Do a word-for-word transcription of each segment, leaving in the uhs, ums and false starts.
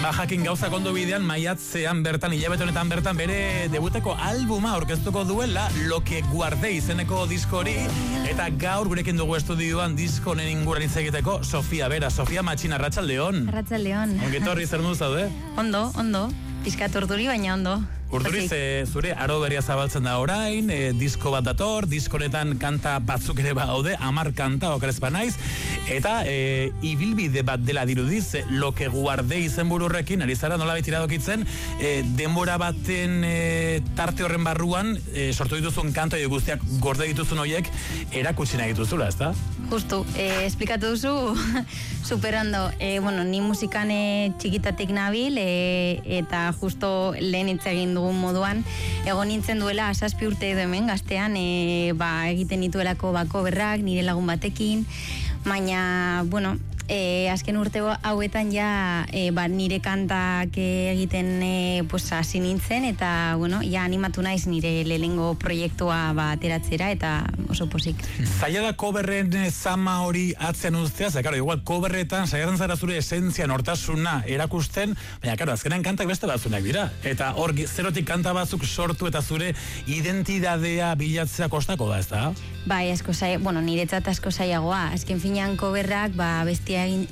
Ba, jakin gauza kondo bidean, maiatzean bertan, hilabete honetan bertan, bere debuteko albuma aurkeztuko duela, Lo que guardé izeneko disko hori, eta gaur gurekin dugu estudioan disko honen inguruan hitz egiteko, Sofia Bera. Sofia Matxina, Arratsaldeon. Arratsaldeon. Ongetorri, zer modu zaude? Ondo, ondo. Pizkat urduri, baina ondo. Urduriz, e, zure aro berria zabaltzen da orain, e, disko bat dator, diskonetan kanta batzuk ere baude, amar kanta okerez banaiz, eta e, ibilbide bat dela dirudiz, e, Lo que guardé izenbururrekin, ari zara nola baitira dokitzen, e, denbora baten e, tarte horren barruan, e, sortu dituzun kanta edo guztiak gorde dituzun horiek, erakutsi nahi dituzula, ezta? Justu, eh, esplikatu duzu superando, eh, bueno, ni musikan eh, txikitatik nabil, eh, eta justo lehen hitz egin dugun moduan, egon nintzen duela zazpi urte edo hemen gaztean, eh, ba, egiten dituelako bako berrak, nire lagun batekin, baina, bueno, E, azken urte hauetan ja e, ba, nire kantak egiten e, pues, hasi nintzen eta bueno, ja animatu naiz nire lehengo proiektua ba, ateratzera eta oso pozik. Zaila da coverren zama hori atzen uztea, ze, karo, igual coverretan saiatzen zara zure esentzia nortasuna erakusten, baina, karo, azkenean kantak beste batzunak dira, eta hor zerotik kanta batzuk sortu eta zure identidadea bilatzea kostako da, ez da? Bai, asko zai, bueno, niretzat asko zaiagoa, azken finean coverrak, ba, bestia egin,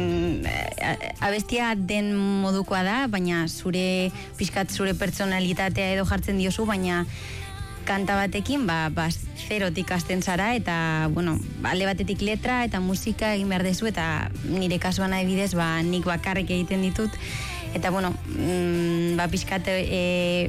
e, abestia den modukoa da, baina zure, pixkat zure pertsonalitatea edo jartzen diozu, baina kanta batekin, ba, ba zerotik hasten zara, eta, bueno, alde batetik letra eta musika egin behar dezu, eta nire kasuan adibidez, ba, nik bakarrik egiten ditut, eta, bueno, mm, ba, pixkat, e,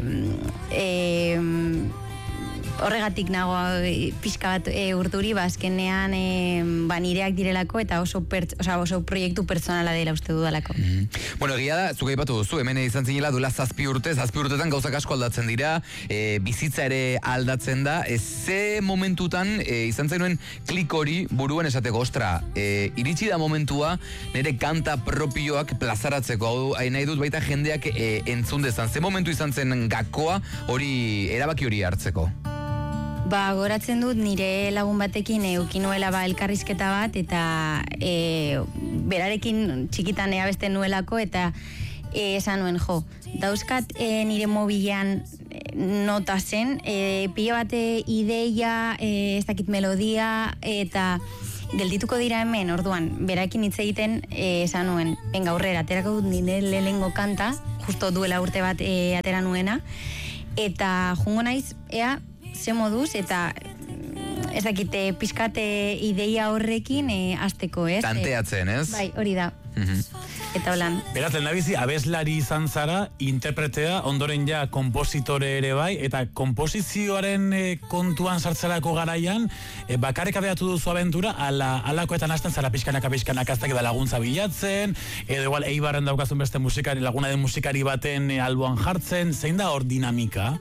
e, horregatik nago pixka bat e, urduri, ba, azkenean e, ba, nireak direlako eta oso, perts, oza, oso proiektu pertsonala dela uste dudalako. Mm-hmm. Bueno, egia da, zuk aipatu duzu, hemen izan zinela duela zazpi urte, zazpi urtetan gauzak asko aldatzen dira, e, bizitza ere aldatzen da, e, ze momentutan e, izan zenuen klik hori buruan esateko, ostra, e, iritsi da momentua nire kanta propioak plazaratzeko, hau hain nahi dut baita jendeak e, entzun dezan, ze momentu izan zen gakoa hori, erabaki hori hartzeko? Ba, goratzen dut nire lagun batekin eukinuela ba elkarrizketa bat eta e, berarekin txikitan abesten nuelako eta e, esan nuen jo. Dauzkat e, nire mobilean nota zen, e, pila bate ideia, e, ez dakit melodia eta geldituko dira hemen, orduan, berarekin hitz egiten e, esan nuen, venga aurrera, aterako dut nire lehengo kanta, justo duela urte bat e, atera nuena, eta jungo naiz, ea, ze moduz, eta ez dakite pizkate ideia horrekin e, azteko, ez? Tanteatzen, ez? Bai, hori da. Mm-hmm. Eta holan. Beraz, lehendabizi, abeslari izan zara, interpretea, ondoren ja kompositore ere bai, eta komposizioaren e, kontuan sartzerako garaian, e, bakarrik abeatu duzu abentura, ala, alakoetan hasten zara pixkanaka pixkanaka aztek da laguntza bilatzen, edo igual eibarren daukazun beste musikari, laguna den musikari baten e, alboan jartzen, zein da hor dinamika?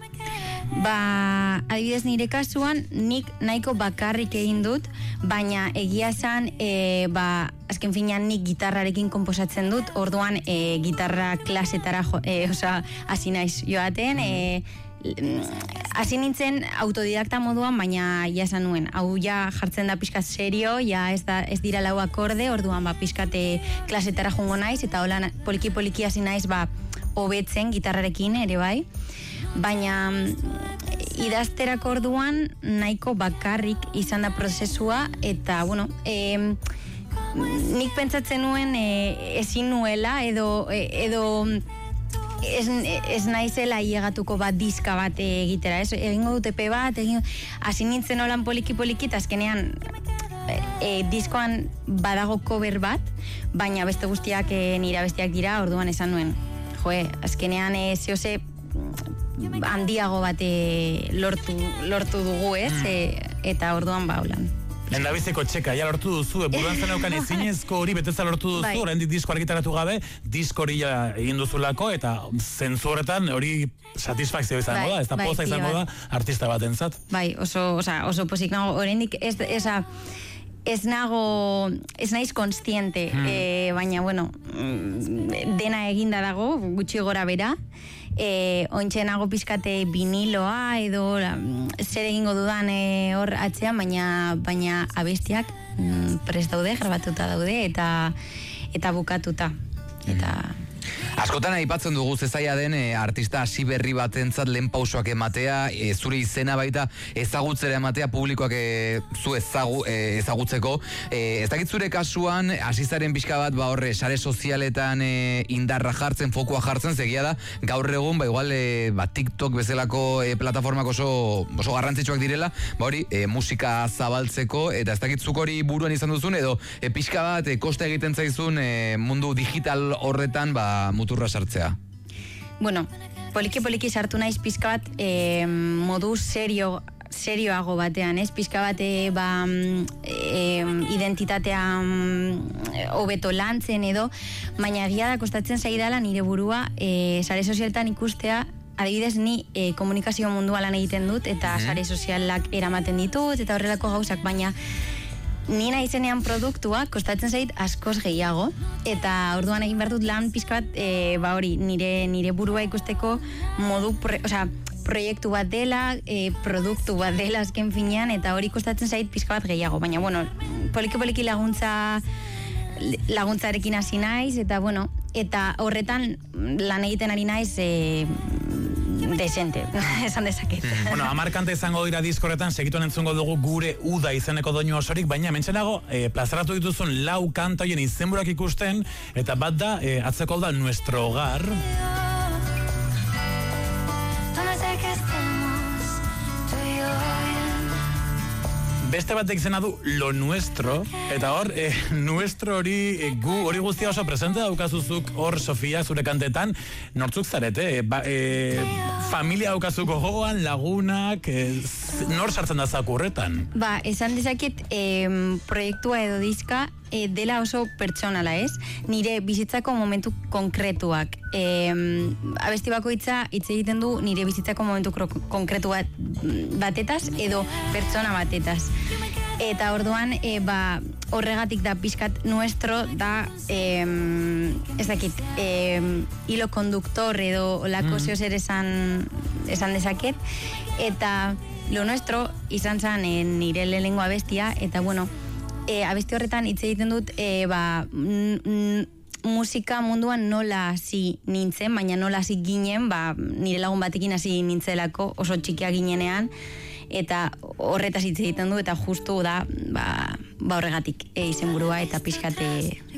Ba, adibidez nire kasuan, nik nahiko bakarrik egin dut, baina egia esan, e, ba, azken finean nik gitarrarekin konposatzen dut, orduan e, gitarra klasetara, e, oza, hasi naiz joaten, e, hasi nintzen autodidakta moduan, baina ja esan nuen, hau ja jartzen da pixkat serio, ja ez, da, ez dira lau akorde, orduan ba, pixkate klasetara jungo naiz, eta hola poliki-poliki hasi naiz, ba, hobetzen gitarrarekin ere bai, baina idazterako orduan nahiko bakarrik izan da prozesua, eta, bueno, e, nik pentsatzen nuen e, ezin nuela, edo, edo ez, ez naizela iegatuko bat diska bat egitera, ez? Egingo dut epe bat, egin, hasi nintzen holan poliki-poliki, eta azkenean e, diskoan badago cover bat, baina beste guztiak e, nire bestiak dira, orduan esan nuen, joe, azkenean e, zehose handiago bat e, lortu, lortu dugu, ez? Mm. E, eta orduan baulan. Lendabiziko txeka, ja lortu duzu, buruan zen eukan ezinezko hori beteza lortu duzu, bai. Oraindik disko argitaratu gabe, disko hori ja egin duzulako, eta zentzu horretan hori satisfakzio izango bai, da, ez da bai, poza izango bai. Da artista bat entzat. Bai, oso, oza, oso pozik nago, oraindik ez, eza, ez nago, ez naiz konstiente, hmm. e, baina, bueno, dena eginda dago, gutxi gora bera, E, ointxe nago pizkate viniloa edo la, zer egingo dudan e, hor atzean, baina, baina abestiak mm, prest daude, grabatuta daude eta eta bukatuta. Eta... Askotan aipatzen dugu zezaia den e, artista hasi berri batentzat lehen pausoak ematea, e, zure izena baita ezagutzera ematea publikoak e, zu ezagu, e, ezagutzeko. E, ez dakit zure kasuan, hasizaren pixka bat, ba horre, sare sozialetan e, indarra jartzen, fokua jartzen, zegia da, gaur egun, ba igual, e, ba, TikTok bezalako e, plataformak oso, oso garrantzitsuak direla, ba hori, e, musika zabaltzeko, eta ez dakit zuk hori buruan izan duzun, edo e, pixka bat, e, kosta egiten zaizun e, mundu digital horretan, ba, muturra sartzea. Bueno, poliki-poliki sartu naiz pizka bat e, modu serio serioago batean, ez? Pizka bat e, ba, e, identitatea hobeto lantzen edo, baina egia da kostatzen zaidala nire burua e, sare sozialetan ikustea. Adibidez, ni e, komunikazio mundua lan egiten dut eta mm-hmm. sare sozialak eramaten ditut eta horrelako gauzak, baina ni naizenean produktua kostatzen zait askoz gehiago, eta orduan egin behar dut lan pizka bat e, ba hori, nire, nire burua ikusteko modu, pro, osea, proiektu bat dela, e, produktu bat dela azken finean, eta hori kostatzen zait pizka bat gehiago, baina bueno, poliki-poliki laguntza laguntzarekin hasi naiz, eta bueno, eta horretan lan egiten ari naiz e, desente, esan dezaket. Bueno, amarkante izango dira diskorretan, segituen entzungo dugu gure uda izeneko doinu osorik, baina mentxenago, e, plazaratu dituzun lau kanta hoien izenburak ikusten, eta bat da, e, atzeko da Nuestro Hogar. Beste batek izena du Lo Nuestro, eta hor, eh, nuestro hori, eh, gu hori guztia oso presente daukazuzuk hor, Sofia, zure kantetan, nortzuk zarete, eh, ba, eh, familia daukazuko gogoan, lagunak, eh, nor sartzen da zakurretan? Ba, esan dezaket, eh, proiektua edo diska, E, dela oso pertsonala, ez? Nire bizitzako momentu konkretuak. E, abesti bakoitza hitz egiten du nire bizitzako momentu konkretu bat, batetaz edo pertsona batetaz. Eta orduan, e, ba, horregatik da pixkat Nuestro da, e, ez dakit, e, hilo konduktor edo lako mm. zeo zer esan, esan dezaket. Eta Lo Nuestro izan zen e, nire lehenengo abestia, eta bueno, E, abesti horretan hitz egiten dut e, ba, n- n- musika munduan nola hasi nintzen, baina nola hasi ginen, ba, nire lagun batekin hasi nintzelako oso txikia ginenean, eta horretaz hitz egiten du, eta justu da ba, ba horregatik e, izenburua eta pixkate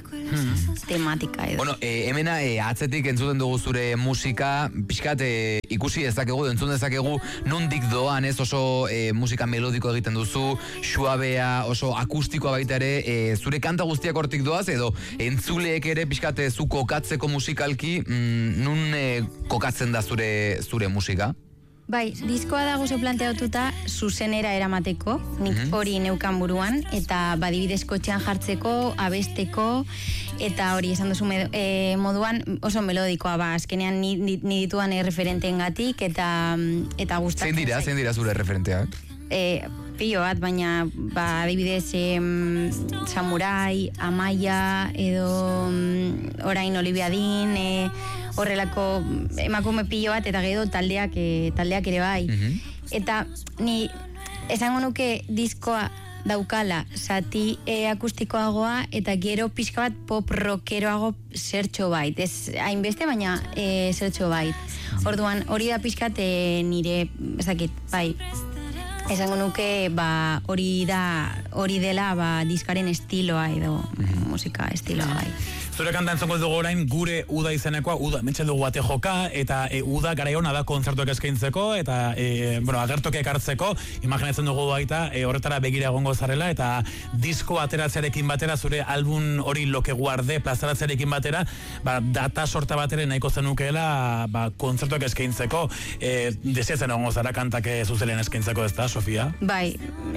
hmm. tematika edo. Bueno, e, hemena e, atzetik entzuten dugu zure musika, pixkat e, ikusi dezakegu, entzun dezakegu nondik doan, ez oso e, musika melodiko egiten duzu, suabea, oso akustikoa baita ere, e, zure kanta guztiak hortik doaz, edo entzuleek ere pixkat zu kokatzeko musikalki, mm, nun e, kokatzen da zure, zure musika? Bai, diskoa dago zo planteatuta zuzenera eramateko, nik mm-hmm. hori neukan buruan, eta badibidez kotxean jartzeko, abesteko, eta hori esan duzu med- e, moduan oso melodikoa, ba, azkenean ni, ni, ni dituan referenteen gatik, eta, eta gustatzen. Zein dira, zein dira zure referenteak? E, pilo bat, baina ba, adibidez em, Samurai, Amaia, edo em, orain Olivia Dean, e, horrelako emakume pilo bat, eta gero taldeak, e, taldeak ere bai. Mm-hmm. Eta ni esango nuke diskoa daukala zati e, akustikoagoa, eta gero pixka bat pop rockeroago zertxo bait. Ez hainbeste, baina e, zertxo bait. Orduan, hori da pixkat e, nire, ezakit, bai, esango nuke ba, hori da, hori dela ba, diskaren estiloa edo mm-hmm. musika estiloa bai. Zure kanta entzongo dugu orain gure uda izenekoa, uda, mentxe dugu bate joka, eta e, uda gara hona da kontzertuak eskaintzeko, eta e, bueno, agertokiak hartzeko, imaginatzen dugu baita, e, horretara begira egongo zarela, eta disko ateratzearekin batera, zure album hori loke guarde plazaratzearekin batera, ba, data sorta batera nahiko zenukeela ba, kontzertuak eskaintzeko, e, desiatzen egongo zara kantak zuzelen eskaintzeko, ez da, Sofia? Bai,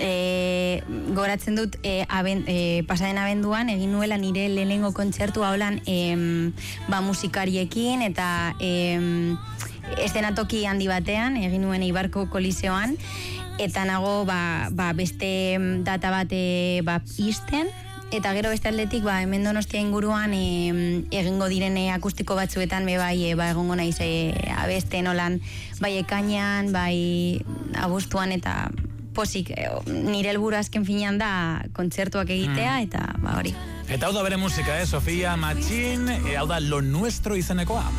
e, goratzen dut, e, aben, e, pasaden abenduan, egin nuela nire lehenengo kontzertu holan em, ba, musikariekin eta em, eszenatoki handi batean, egin nuen Eibarko Koliseoan, eta nago ba, ba, beste data bate ba, izten, eta gero beste aldetik ba, hemen Donostia inguruan e, egingo direne akustiko batzuetan be bai e, ba, egongo naiz e, abeste nolan bai ekainan, bai abuztuan, eta posik, e, nire helburu azken finean da kontzertuak egitea, eta ba hori. Eta hau da bere musika, eh, Sofia Machín, e, hau da Lo Nuestro izenekoa.